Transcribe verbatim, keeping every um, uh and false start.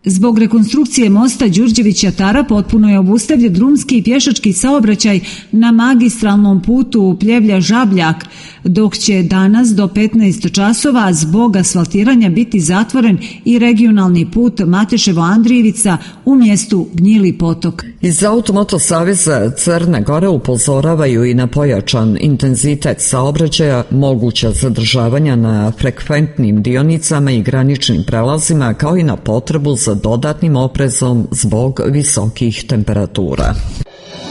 Zbog rekonstrukcije mosta Đurđević-Jatara potpuno je obustavljen drumski i pješački saobraćaj na magistralnom putu Pljevlja-Žabljak, dok će danas do petnaest časova zbog asfaltiranja biti zatvoren i regionalni put Mateševo-Andrijevica u mjestu Gnjili potok. Iz Automoto saveza Crne Gore upozoravaju i na pojačan intenzitet saobraćaja, moguća zadržavanja na frekventnim dionicama i graničnim prelazima, kao i na potrebu za dodatnim oprezom zbog visokih temperatura.